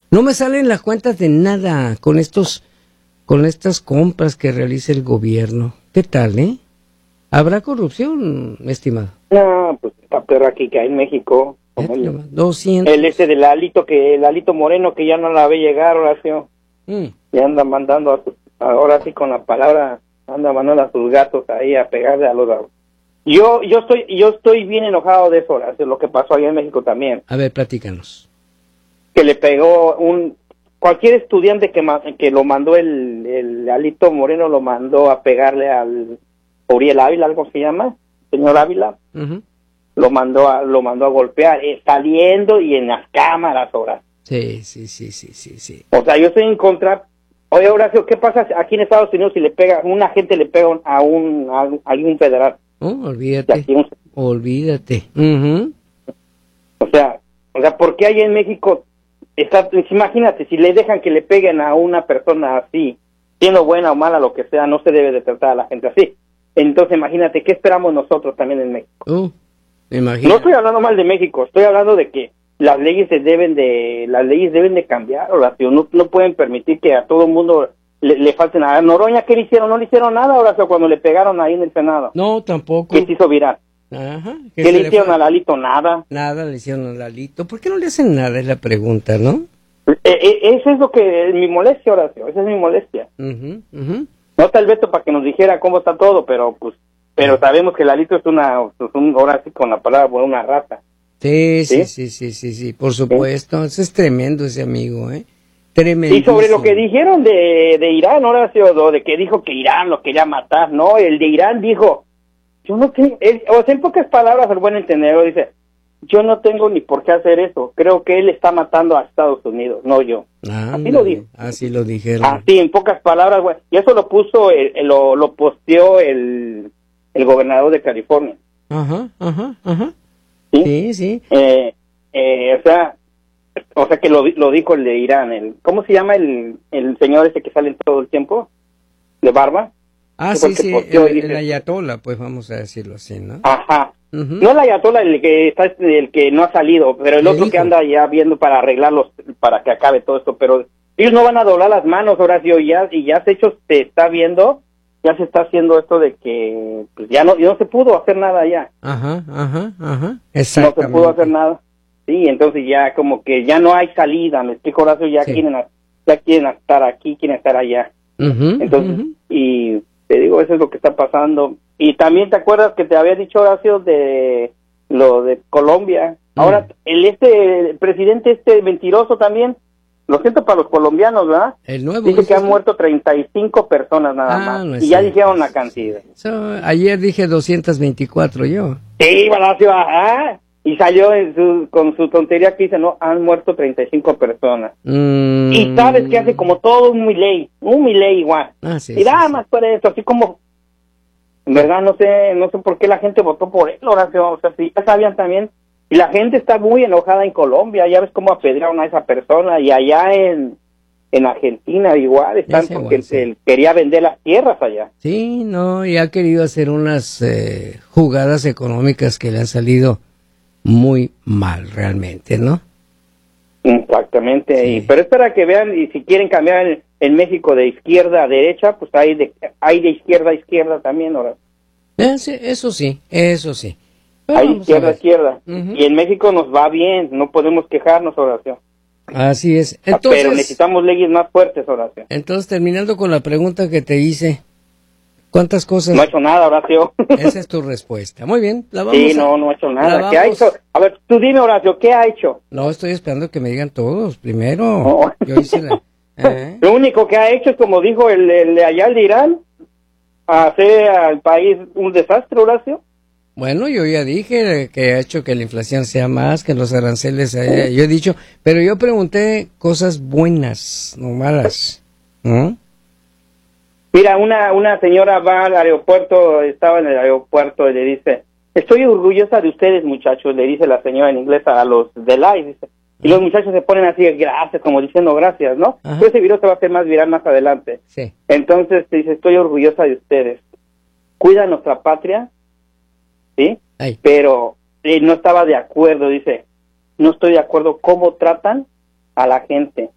No me salen las cuentas de nada con estas compras que realiza el gobierno. ¿Qué tal, ¿Habrá corrupción, estimado? No, pues está peor aquí que hay en México. Como 200. El del Alito Moreno, que ya no la ve llegar, Horacio. Ya anda mandando, ahora sí con la palabra, anda mandando a sus gatos ahí a pegarle a los... Yo estoy bien enojado de eso, Horacio, lo que pasó allá en México también. A ver, platícanos. Que le pegó cualquier estudiante que lo mandó el Alito Moreno, lo mandó a pegarle al Uriel Ávila, algo se llama, señor Ávila. Uh-huh. Lo mandó a golpear, saliendo y en las cámaras, ahora. Sí. O sea, yo estoy en contra. Oye, Horacio, ¿qué pasa aquí en Estados Unidos si un agente le pega a algún federal? Olvídate. Olvídate. Uh-huh. O sea, ¿por qué allá en México imagínate, si le dejan que le peguen a una persona así, siendo buena o mala, lo que sea, no se debe de tratar a la gente así? Entonces, imagínate, ¿qué esperamos nosotros también en México? No estoy hablando mal de México, estoy hablando de que las leyes deben de cambiar, Horacio. No pueden permitir que a todo el mundo le falten a Noroña. ¿Qué le hicieron? No le hicieron nada, Horacio, cuando le pegaron ahí en el Senado. No, tampoco. ¿Qué se hizo viral? Ajá. ¿Qué le hicieron a Lalito? Nada. Nada le hicieron a Lalito. ¿Por qué no le hacen nada? Es la pregunta, ¿no? Eso es lo que mi molestia, Horacio. Esa es mi molestia. Uh-huh, uh-huh. No está el Beto para que nos dijera cómo está todo, pero sabemos que Lalito es ahora sí con la palabra, una rata. Sí, por supuesto. Eso es tremendo ese amigo, Tremendo. Y sobre lo que dijeron de Irán, Horacio, de que dijo que Irán lo quería matar, ¿no? El de Irán dijo, yo no tengo, en pocas palabras, al buen entendedor, dice, yo no tengo ni por qué hacer eso. Creo que él está matando a Estados Unidos, no yo. Así lo dijo. Así lo dijeron. Así, en pocas palabras, güey. Y eso lo puso, lo posteó el gobernador de California. Ajá. Sí. O sea que lo dijo el de Irán. ¿Cómo se llama el señor ese que sale todo el tiempo? ¿De barba? Sí, el ayatola, pues vamos a decirlo así, ¿no? Ajá. Uh-huh. No el ayatola, el que no ha salido, pero el otro hijo. Que anda ya viendo para arreglarlos, para que acabe todo esto, pero ellos no van a doblar las manos, Horacio, y ya se está viendo, ya se está haciendo esto de que pues ya no se pudo hacer nada ya. Ajá. Exactamente. No se pudo hacer nada. Sí, entonces ya como que ya no hay salida, me explico, Horacio, ya quieren estar aquí, quieren estar allá. Uh-huh, entonces, y te digo, eso es lo que está pasando. Y también te acuerdas que te había dicho, Horacio, de lo de Colombia. Ahora, el presidente mentiroso también, lo siento para los colombianos, ¿verdad? El nuevo. Dice que han muerto 35 personas nada más. No y ya dijeron la cantidad. Ayer dije 224 yo. Sí, Horacio, ajá. Y salió con su tontería que dice, no, han muerto 35 personas. Y sabes que hace como todo un Milei igual. Y nada más por eso, así como, en verdad no sé por qué la gente votó por él, Horacio. O sea, sí, ya sabían también. Y la gente está muy enojada en Colombia, ya ves cómo apedrearon a esa persona. Y allá en Argentina igual están porque él quería vender las tierras allá. Sí, no, y ha querido hacer unas jugadas económicas que le han salido muy mal realmente, ¿no? Exactamente, sí. Pero es para que vean, y si quieren cambiar en México de izquierda a derecha, pues hay de izquierda a izquierda también, ahora. Eso sí. Pero hay izquierda a izquierda. Uh-huh. Y en México nos va bien, no podemos quejarnos, Horacio. Así es. Entonces, pero necesitamos leyes más fuertes, Horacio. Entonces, terminando con la pregunta que te hice, ¿cuántas cosas? No he hecho nada, Horacio. Esa es tu respuesta. Muy bien, no he hecho nada. ¿Qué ha hecho? A ver, tú dime, Horacio, ¿qué ha hecho? No, estoy esperando que me digan todos. Primero, no. Yo hice Lo único que ha hecho es, como dijo el de allá, el de Irán, hacer al país un desastre, Horacio. Bueno, yo ya dije que ha hecho que la inflación sea más, que los aranceles yo he dicho, pero yo pregunté cosas buenas, no malas. ¿Mm? Mira, una señora va al aeropuerto, estaba en el aeropuerto y le dice, estoy orgullosa de ustedes, muchachos, le dice la señora en inglés a los de LAI, dice. Y los muchachos se ponen así, gracias, como diciendo gracias, ¿no? Pues ese video se va a hacer más viral más adelante. Sí. Entonces dice, estoy orgullosa de ustedes. Cuidan nuestra patria, ¿sí? Ay. Pero no estaba de acuerdo, dice, no estoy de acuerdo cómo tratan a la gente.